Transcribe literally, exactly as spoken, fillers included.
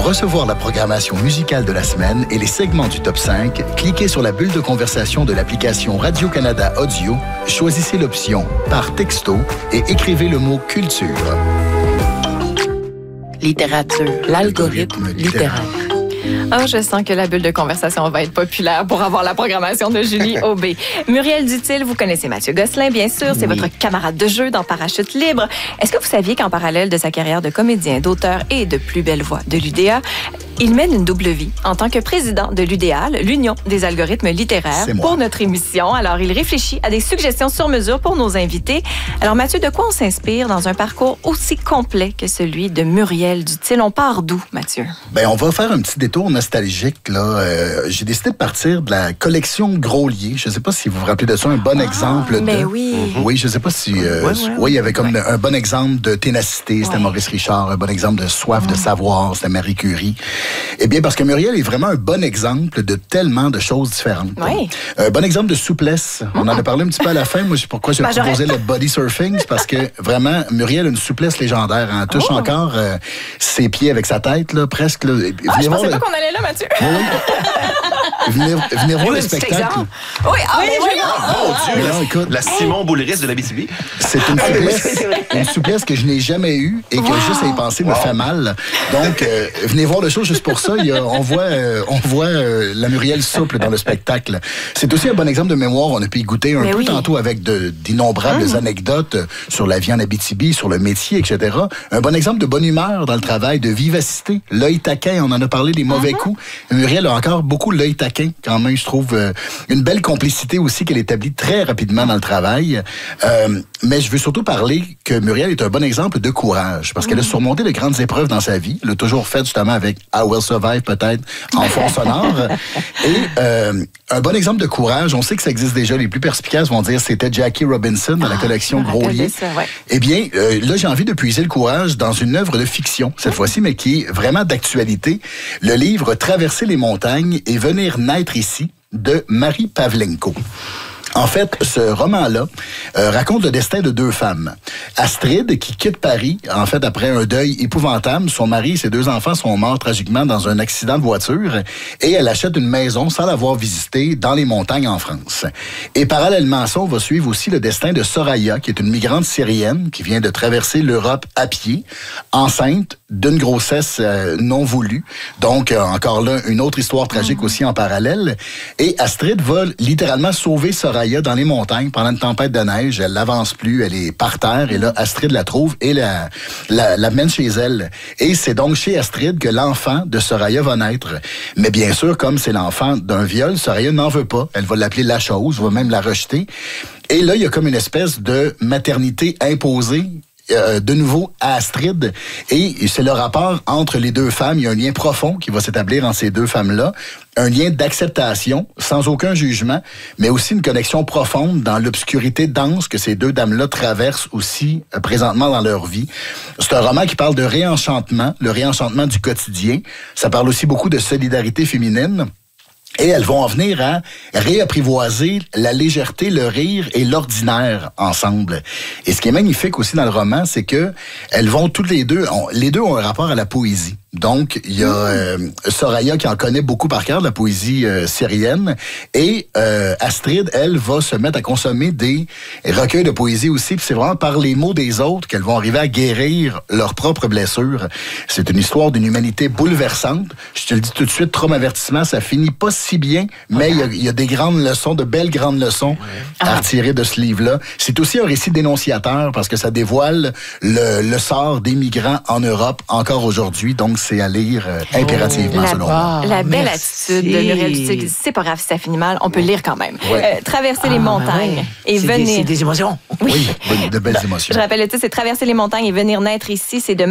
Pour recevoir la programmation musicale de la semaine et les segments du Top cinq, cliquez sur la bulle de conversation de l'application Radio-Canada Audio, choisissez l'option « Par texto » et écrivez le mot « Culture ». Littérature, l'algorithme littéraire. Oh, je sens que la bulle de conversation va être populaire pour avoir la programmation de Julie Aubé. Muriel Dutil, vous connaissez Mathieu Gosselin, bien sûr. C'est oui. votre camarade de jeu dans Parachute libre. Est-ce que vous saviez qu'en parallèle de sa carrière de comédien, d'auteur et de plus belle voix de l'U D A, il mène une double vie en tant que président de l'U D A L, l'Union des algorithmes littéraires, pour notre émission. Alors, il réfléchit à des suggestions sur mesure pour nos invités. Alors, Mathieu, de quoi on s'inspire dans un parcours aussi complet que celui de Muriel Dutil? On part d'où, Mathieu? Bien, on va faire un petit détour nostalgique. Là. Euh, j'ai décidé de partir de la collection Groslier. Je ne sais pas si vous vous rappelez de ça, un bon ah, exemple. Mais de... oui. Mm-hmm. Oui, je ne sais pas si... Euh, ouais, ouais, oui, il y avait comme ouais. un bon exemple de ténacité, c'était ouais. Maurice Richard. Un bon exemple de soif mm. de savoir, c'était Marie Curie. Eh bien, parce que Muriel est vraiment un bon exemple de tellement de choses différentes. Oui. Un bon exemple de souplesse. On en a parlé un petit peu à la fin. Moi, pourquoi j'ai ben, proposé le body surfing? C'est parce que vraiment, Muriel a une souplesse légendaire. Elle touche oh. encore euh, ses pieds avec sa tête, là, presque. Là. Ah, je pensais le... pas qu'on allait là, Mathieu. Oui. venez, venez voir le spectacle. Oui, ah, oui, oui. Oh, mon Dieu. Non, écoute, la Simon Boulris de l'Abitibi. C'est une souplesse, une souplesse que je n'ai jamais eue et que wow. juste à y penser me wow. fait mal. Donc, euh, venez voir le show juste pour ça. Il y a, on voit, euh, on voit euh, la Muriel souple dans le spectacle. C'est aussi un bon exemple de mémoire. On a pu y goûter un Mais peu oui. tantôt avec de, d'innombrables mmh. anecdotes sur la vie en Abitibi, sur le métier, et cetera. Un bon exemple de bonne humeur dans le travail, de vivacité. L'œil taquin, on en a parlé, des mauvais mmh. coups. Muriel a encore beaucoup l'œil taquin, quand même, je trouve. Euh, une belle complicité aussi qu'elle établit très rapidement dans le travail. Euh, mais je veux surtout parler que Muriel est un bon exemple de courage, parce mmh. qu'elle a surmonté de grandes épreuves dans sa vie. Elle l'a toujours fait, justement, avec I Will Survive, peut-être, en fond sonore. Et euh, un bon exemple de courage, on sait que ça existe déjà. Les plus perspicaces vont dire c'était Jackie Robinson dans la collection ah, Groslier. Ça, ouais. Eh bien, euh, là, j'ai envie de puiser le courage dans une œuvre de fiction, cette mmh. fois-ci, mais qui est vraiment d'actualité. Le livre « Traverser les montagnes et venir naître ici » de Marie Pavlenko. En fait, ce roman-là euh, raconte le destin de deux femmes. Astrid, qui quitte Paris, en fait, après un deuil épouvantable. Son mari et ses deux enfants sont morts tragiquement dans un accident de voiture et elle achète une maison sans l'avoir visitée dans les montagnes en France. Et parallèlement à ça, on va suivre aussi le destin de Soraya, qui est une migrante syrienne qui vient de traverser l'Europe à pied, enceinte d'une grossesse euh, non voulue. Donc, euh, encore là, une autre histoire tragique mmh. aussi en parallèle. Et Astrid va littéralement sauver Soraya dans les montagnes pendant une tempête de neige. Elle n'avance plus, elle est par terre et là, Astrid la trouve et la, la, la mène chez elle. Et c'est donc chez Astrid que l'enfant de Soraya va naître. Mais bien sûr, comme c'est l'enfant d'un viol, Soraya n'en veut pas. Elle va l'appeler la chose, va même la rejeter. Et là, il y a comme une espèce de maternité imposée Euh, de nouveau à Astrid. Et c'est le rapport entre les deux femmes. Il y a un lien profond qui va s'établir entre ces deux femmes-là. Un lien d'acceptation, sans aucun jugement, mais aussi une connexion profonde dans l'obscurité dense que ces deux dames-là traversent aussi euh, présentement dans leur vie. C'est un roman qui parle de réenchantement, le réenchantement du quotidien. Ça parle aussi beaucoup de solidarité féminine. Et elles vont en venir à réapprivoiser la légèreté, le rire et l'ordinaire ensemble. Et ce qui est magnifique aussi dans le roman, c'est que elles vont toutes les deux, on, les deux ont un rapport à la poésie. Donc, il y a euh, Soraya qui en connaît beaucoup par cœur, de la poésie euh, syrienne, et euh, Astrid, elle, va se mettre à consommer des recueils de poésie aussi, puis c'est vraiment par les mots des autres qu'elles vont arriver à guérir leurs propres blessures. C'est une histoire d'une humanité bouleversante. Je te le dis tout de suite, trop avertissement, ça finit pas si bien, mais il ouais. y, y a des grandes leçons, de belles grandes leçons ouais. à retirer de ce livre-là. C'est aussi un récit dénonciateur, parce que ça dévoile le, le sort des migrants en Europe encore aujourd'hui, donc c'est à lire euh, impérativement, oh, selon moi. La belle Merci. attitude de Muriel Dutil. C'est pas grave si ça finit mal, on peut lire quand même. Ouais. Euh, traverser ah, les montagnes ouais. et c'est venir... Des, c'est des émotions. Oui, oui de belles émotions. Je rappelle le titre, c'est Traverser les montagnes et venir naître ici. C'est de